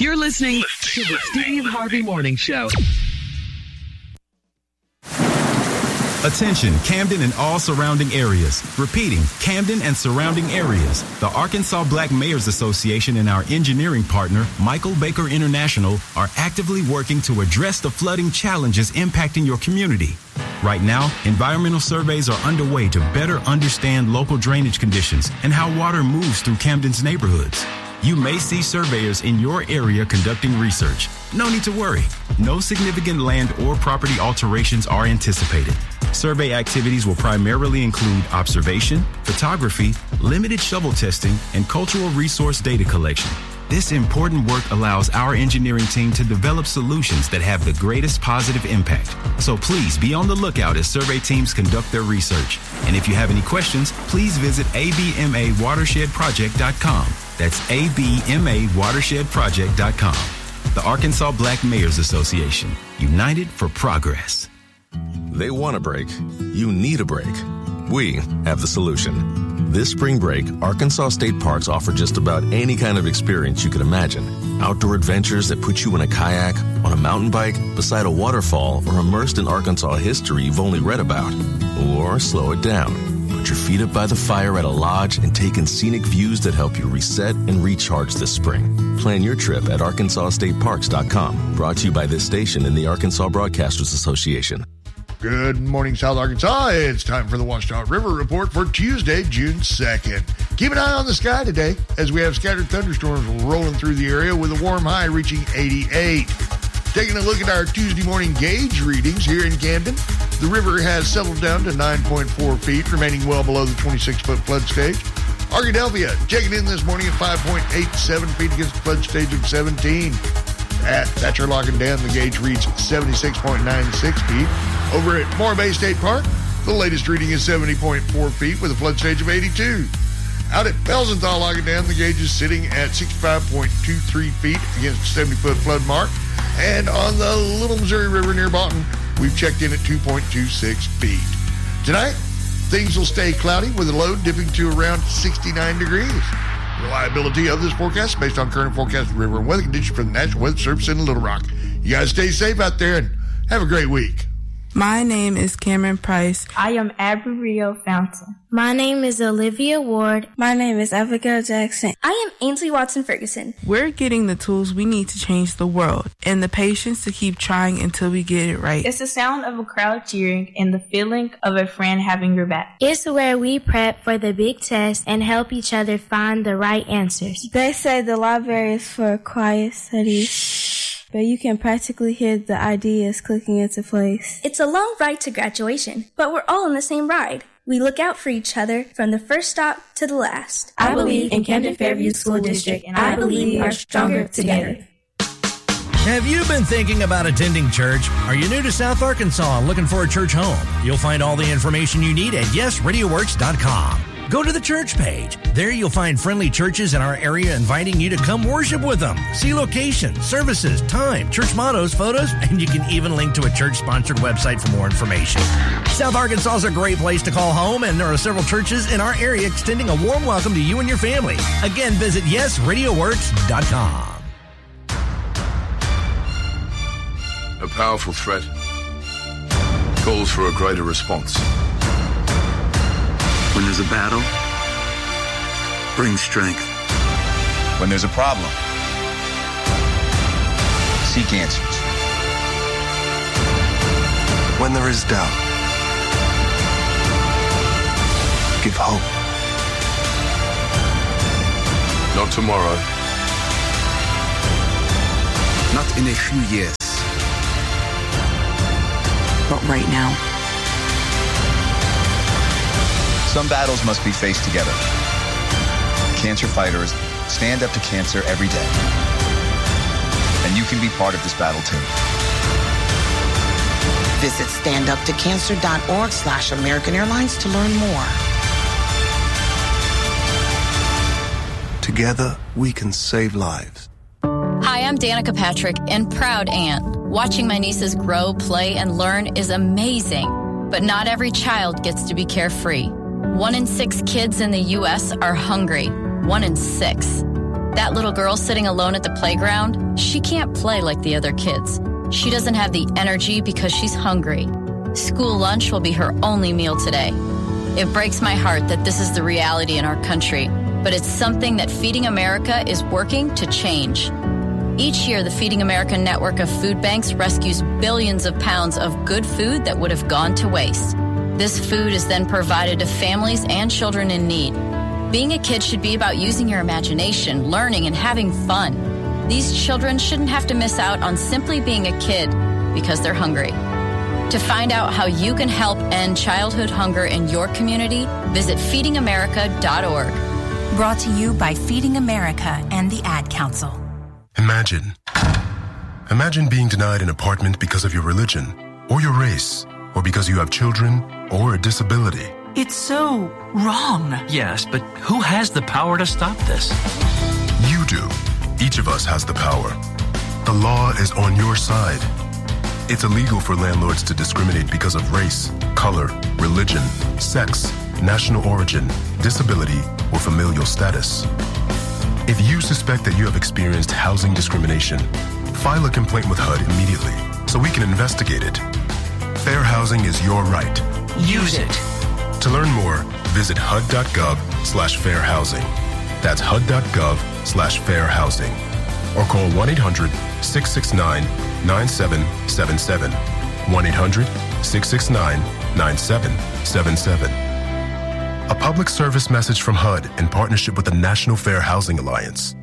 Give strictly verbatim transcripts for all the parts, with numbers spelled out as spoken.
You're listening to the Steve Harvey Morning Show. Attention, Camden and all surrounding areas. Repeating, Camden and surrounding areas. The Arkansas Black Mayors Association and our engineering partner, Michael Baker International, are actively working to address the flooding challenges impacting your community. Right now, environmental surveys are underway to better understand local drainage conditions and how water moves through Camden's neighborhoods. You may see surveyors in your area conducting research. No need to worry. No significant land or property alterations are anticipated. Survey activities will primarily include observation, photography, limited shovel testing, and cultural resource data collection. This important work allows our engineering team to develop solutions that have the greatest positive impact. So please be on the lookout as survey teams conduct their research. And if you have any questions, please visit A B M A watershed project dot com. That's A B M A watershed project dot com. The Arkansas Black Mayors Association, united for progress. They want a break. You need a break. We have the solution. This spring break, Arkansas State Parks offer just about any kind of experience you could imagine. Outdoor adventures that put you in a kayak, on a mountain bike, beside a waterfall, or immersed in Arkansas history you've only read about. Or slow it down. Put your feet up by the fire at a lodge and take in scenic views that help you reset and recharge this spring. Plan your trip at arkansas state parks dot com. Brought to you by this station and the Arkansas Broadcasters Association. Good morning, South Arkansas. It's time for the Ouachita River Report for Tuesday, June second. Keep an eye on the sky today as we have scattered thunderstorms rolling through the area with a warm high reaching eighty-eight. Taking a look at our Tuesday morning gauge readings here in Camden, the river has settled down to nine point four feet, remaining well below the twenty-six foot flood stage. Arkadelphia checking in this morning at five point eight seven feet against the flood stage of seventeen. At Thatcher Lock and Dam, the gauge reads seventy-six point nine six feet. Over at Moore Bay State Park, the latest reading is seventy point four feet with a flood stage of eighty-two. Out at Felsenthal Lock and Dam, the gauge is sitting at sixty-five point two three feet against the seventy foot flood mark. And on the Little Missouri River near Boughton, we've checked in at two point two six feet. Tonight, things will stay cloudy with the low dipping to around sixty-nine degrees. Reliability of this forecast based on current forecast river and weather conditions from the National Weather Service in Little Rock. You guys stay safe out there and have a great week. My name is Cameron Price. I am Abby Rio Fountain. My name is Olivia Ward. My name is Abigail Jackson. I am Ainsley Watson Ferguson. We're getting the tools we need to change the world and the patience to keep trying until we get it right. It's the sound of a crowd cheering and the feeling of a friend having your back. It's where we prep for the big test and help each other find the right answers. They say the library is for quiet study, but you can practically hear the ideas clicking into place. It's a long ride to graduation, but we're all in the same ride. We look out for each other from the first stop to the last. I believe in Camden Fairview School District, and I believe we are stronger together. Have you been thinking about attending church? Are you new to South Arkansas and looking for a church home? You'll find all the information you need at yes radio works dot com. Go to the church page. There you'll find friendly churches in our area inviting you to come worship with them. See location, services, time, church mottos, photos, and you can even link to a church-sponsored website for more information. South Arkansas is a great place to call home, and there are several churches in our area extending a warm welcome to you and your family. Again, visit yes radio works dot com. A powerful threat calls for a greater response. When there's a battle, bring strength. When there's a problem, seek answers. When there is doubt, give hope. Not tomorrow. Not in a few years. But right now. Some battles must be faced together. Cancer fighters stand up to cancer every day. And you can be part of this battle too. Visit standuptocancer.org slash American Airlines to learn more. Together, we can save lives. Hi, I'm Danica Patrick and proud aunt. Watching my nieces grow, play, and learn is amazing. But not every child gets to be carefree. One in six kids in the U S are hungry. One in six. That little girl sitting alone at the playground, she can't play like the other kids. She doesn't have the energy because she's hungry. School lunch will be her only meal today. It breaks my heart that this is the reality in our country, but it's something that Feeding America is working to change. Each year, the Feeding America network of food banks rescues billions of pounds of good food that would have gone to waste. This food is then provided to families and children in need. Being a kid should be about using your imagination, learning, and having fun. These children shouldn't have to miss out on simply being a kid because they're hungry. To find out how you can help end childhood hunger in your community, visit feeding america dot org. Brought to you by Feeding America and the Ad Council. Imagine. Imagine being denied an apartment because of your religion, or your race, or because you have children, or a disability. It's so wrong. Yes, but who has the power to stop this? You do. Each of us has the power. The law is on your side. It's illegal for landlords to discriminate because of race, color, religion, sex, national origin, disability, or familial status. If you suspect that you have experienced housing discrimination, file a complaint with H U D immediately so we can investigate it. Fair housing is your right. Use it. To learn more, visit H U D dot gov slash fair housing. That's H U D dot gov slash fair housing. Or call one eight hundred six six nine nine seven seven seven. one eight hundred six six nine nine seven seven seven. A public service message from H U D in partnership with the National Fair Housing Alliance.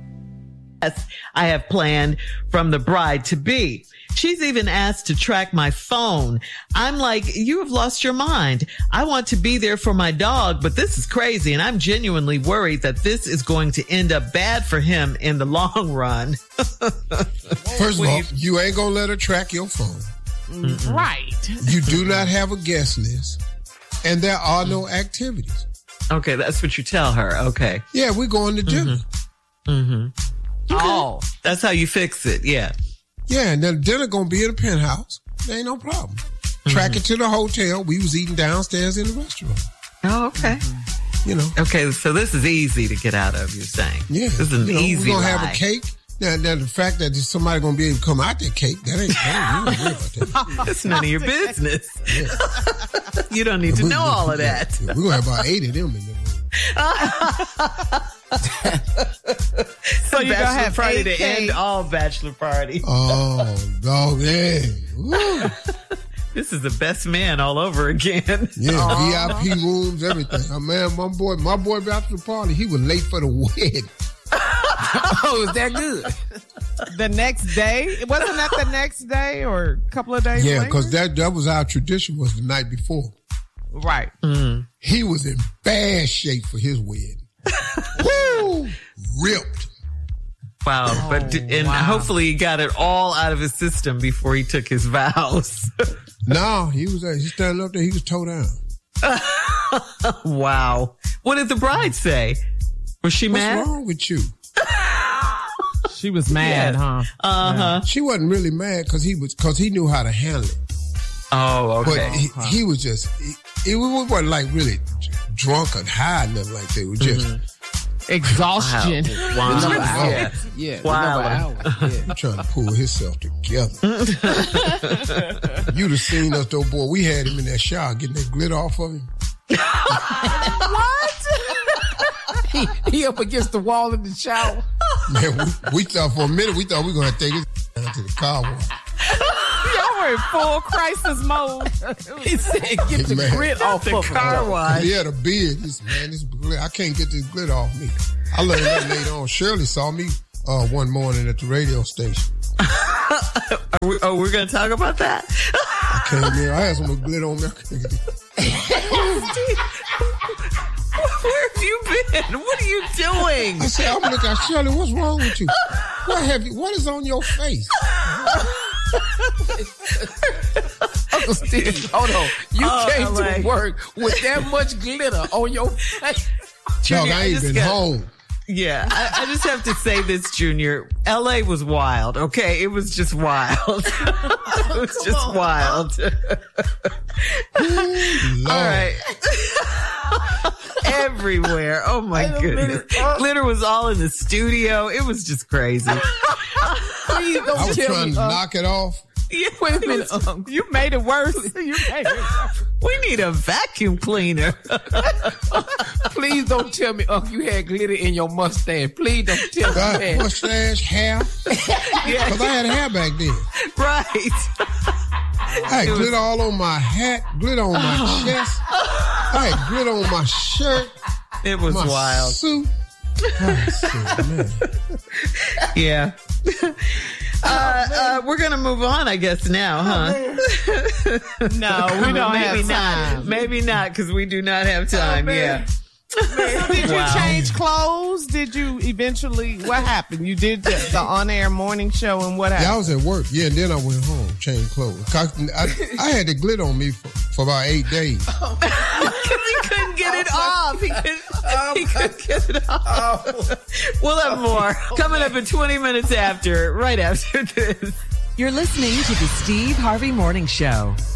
I have planned from the bride-to-be. She's even asked to track my phone. I'm like, you have lost your mind. I want to be there for my dog, but this is crazy, and I'm genuinely worried that this is going to end up bad for him in the long run. First of all, you ain't going to let her track your phone. Mm-mm. Right. You do not have a guest list, and there are no activities. Okay, that's what you tell her. Okay. Yeah, we're going to dinner. Mm-hmm. Mm-hmm. Okay. Oh, that's how you fix it. Yeah. Yeah, and then dinner gonna be in the penthouse. There ain't no problem. Mm-hmm. Track it to the hotel. We was eating downstairs in the restaurant. Oh, okay. Mm-hmm. You know. Okay, so this is easy to get out of, you're saying. Yeah. This is an you know, easy We're gonna lie. have a cake. Now, now, the fact that there's somebody gonna be able to come out that cake, that ain't, that ain't really about that. It's none of your business. You don't need to know all of that. We're gonna have about eight of them in the room. So you're gonna have party eight to cake. end all bachelor parties. Oh, dog, yeah. Woo. This is the best man all over again. Yeah, Aww. V I P rooms, everything. Oh, man, my boy, my boy bachelor party, he was late for the wedding. Oh, is that good? The next day? Wasn't that the next day or a couple of days Yeah, later? because that, that was our tradition, was the night before. Right. Mm. He was in bad shape for his wedding. Woo! Ripped. Wow. Oh, but d- and wow. hopefully he got it all out of his system before he took his vows. No, he was uh, he standing up there, he was toe down. Wow. What did the bride say? Was she What's mad? wrong with you? She was mad, Yes. huh? Uh-huh. Yeah. She wasn't really mad because he was because he knew how to handle it. Oh, okay. But he, he was just, he, it wasn't like really drunk or high, nothing like that. It was just mm-hmm. exhaustion. Wow. Wow. Wow. Yeah. Yeah. Wow. Yeah. Trying to pull himself together. You'd have seen us though, boy. We had him in that shower getting that glitter off of him. What? he, he up against the wall in the shower. Man, we, we thought for a minute, we thought we were going to take it down to the car wash. Y'all were in full crisis mode. He said, get the Man. grit off the of car him. wash. He had a beard. He said, man, this glitter, I can't get this glitter off me. I learned that later on. Shirley saw me uh, one morning at the radio station. Are we, oh, we're going to talk about that? I came in. I had some glitter on me. Where have you been? What are you doing? I said, I'm looking at Shirley, what's wrong with you? What have you, what is on your face? Uncle Steve, hold on. You Oh, came like- to work with that much glitter on your face. Dog, Junior, I ain't just been got- home. Yeah, I, I just have to say this, Junior. L A was wild, okay? It was just wild. It was just wild. All right. Everywhere. Oh, my goodness. Glitter was all in the studio. It was just crazy. I was trying to knock it off. Yeah, wait a minute. Um, you made it worse. You made it worse. We need a vacuum cleaner. Please don't tell me, Unc, you had glitter in your mustache. Please don't tell me Got that. mustache, hair. Yeah. Because I had hair back then. Right. I had It glitter was- all on my hat, glitter on my chest. I had glitter on my shirt. It was my wild. suit. Oh, shit, man. Yeah. Uh, uh, we're going to move on, I guess, now, huh? No, we don't Maybe have time. not. Maybe not, because we do not have time. yeah. Did you Wow. change clothes? Did you eventually? What happened? You did the, the on-air morning show, and what happened? Yeah, I was at work. Yeah, and then I went home, changed clothes. 'Cause I, I had the glitter on me for, for about eight days. Because he couldn't get it off. He couldn't, he couldn't get it off. We'll have more coming up in twenty minutes after, right after this. You're listening to the Steve Harvey Morning Show.